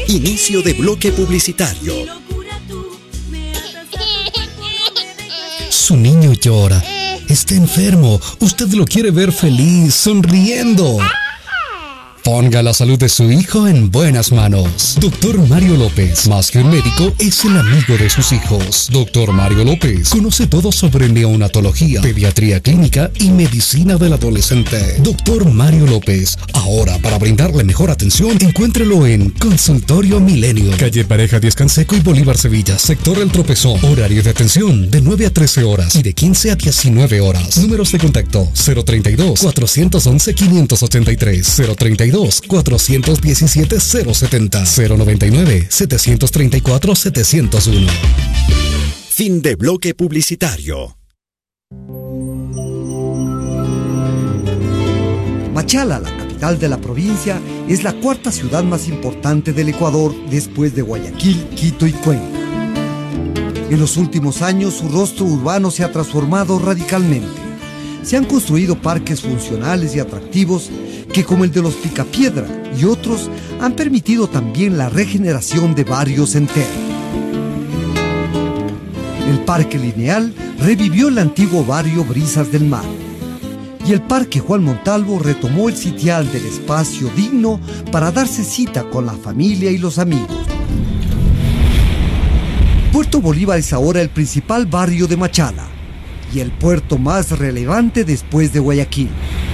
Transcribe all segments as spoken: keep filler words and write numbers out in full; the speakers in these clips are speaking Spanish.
Inicio de bloque publicitario. Su niño llora. Está enfermo. Usted lo quiere ver feliz, sonriendo. Ponga la salud de su hijo en buenas manos. Doctor Mario López, más que un médico, es el amigo de sus hijos. Doctor Mario López conoce todo sobre neonatología, pediatría clínica y medicina del adolescente. Doctor Mario López, ahora para brindarle mejor atención, encuéntrelo en Consultorio Milenio, calle Pareja Díaz Canseco y Bolívar Sevilla, sector El Tropezón. Horario de atención de nueve a trece horas y de quince a diecinueve horas. Números de contacto cero treinta y dos, cuatrocientos once, quinientos ochenta y tres, cero treinta y dos, cuatrocientos diecisiete, cero setenta, cero noventa y nueve, setecientos treinta y cuatro, setecientos uno. Fin de bloque publicitario. Machala, la capital de la provincia, es la cuarta ciudad más importante del Ecuador después de Guayaquil, Quito y Cuenca. En los últimos años su rostro urbano se ha transformado radicalmente. Se han construido parques funcionales y atractivos que, como el de los Picapiedra y otros, han permitido también la regeneración de barrios enteros. El Parque Lineal revivió el antiguo barrio Brisas del Mar, y el Parque Juan Montalvo retomó el sitial del espacio digno para darse cita con la familia y los amigos. Puerto Bolívar es ahora el principal barrio de Machala y el puerto más relevante después de Guayaquil.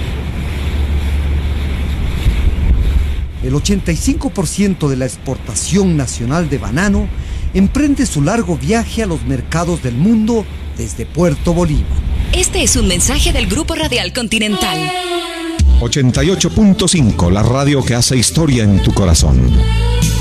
El ochenta y cinco por ciento de la exportación nacional de banano emprende su largo viaje a los mercados del mundo desde Puerto Bolívar. Este es un mensaje del Grupo Radial Continental. ochenta y ocho punto cinco, la radio que hace historia en tu corazón.